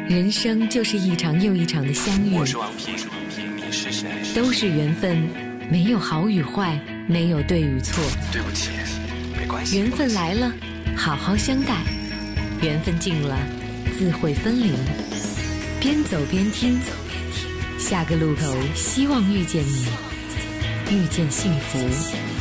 人生就是一场又一场的相遇。 我是王平，你是谁？ 都是缘分，没有好与坏，没有对与错。 对不起，没关系。 缘分来了，好好相待；缘分尽了，自会分离。边走边听，下个路口，希望遇见你，遇见幸福。